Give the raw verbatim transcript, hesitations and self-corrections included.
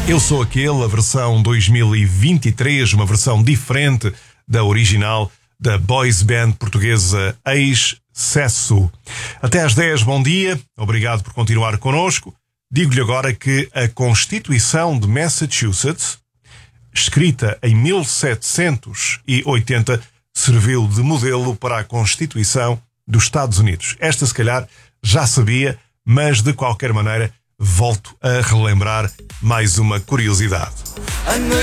Eu Sou Aquele, a versão dois mil e vinte e três, uma versão diferente da original da boys band portuguesa Excesso. Até às dez, bom dia, obrigado por continuar connosco. Digo-lhe agora que a Constituição de Massachusetts, escrita em mil setecentos e oitenta, serviu de modelo para a Constituição dos Estados Unidos. Esta, se calhar, já sabia, mas de qualquer maneira volto a relembrar mais uma curiosidade.